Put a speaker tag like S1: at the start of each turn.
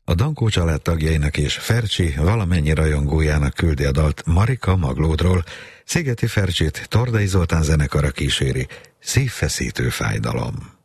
S1: A Dankó család tagjainak és Fercsi valamennyi rajongójának küldi a dalt Marika Maglódról. Szigeti Fercsit Tordai Zoltán zenekara kíséri, Szívfeszítő fájdalom.